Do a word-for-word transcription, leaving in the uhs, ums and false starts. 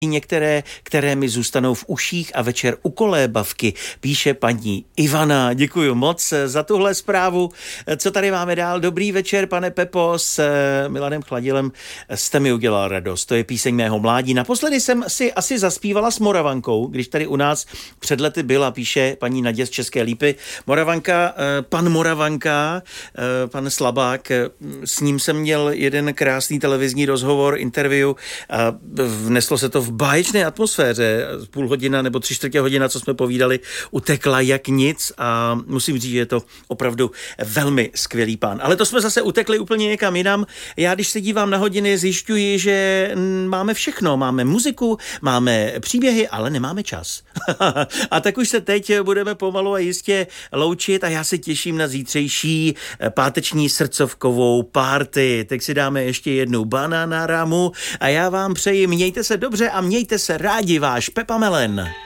některé, které mi zůstanou v uších a večer u kolébavky, píše paní Ivana. Děkuji moc za tuhle zprávu. Co tady máme dál? Dobrý večer, pane Pepo, s Milanem Chladilem jste mi udělal radost. To je píseň mého mládí. Naposledy jsem si asi zaspívala s Moravankou, když tady u nás před lety byla, píše paní Nadě z České Lípy. Moravanka, pan Moravanka, pan Slabák, s ním jsem měl jeden krásný televizní rozhovor, interview a vneslo se to v báječné atmosféře. Půl hodina nebo tři čtvrtě hodina, co jsme povídali, utekla jak nic a musím říct, že je to opravdu velmi skvělý pán. Ale to jsme zase utekli úplně někam jinam. Já, když se dívám na hodiny, zjišťuji, že máme všechno. Máme muziku, máme příběhy, ale nemáme čas. A tak už se teď budeme pomalu a jistě loučit a já se těším na zítřejší páteční srdcovkovou party. Tak si dáme ještě jednu banana ramu a já vám přeji, mějte se dobře a mějte se rádi, váš Pepa Melen.